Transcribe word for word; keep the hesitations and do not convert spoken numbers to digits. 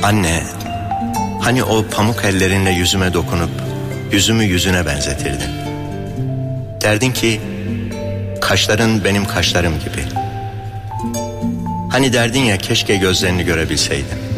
Anne, hani o pamuk ellerinle yüzüme dokunup yüzümü yüzüne benzetirdin. Derdin ki kaşların benim kaşlarım gibi. Hani derdin ya keşke gözlerini görebilseydim.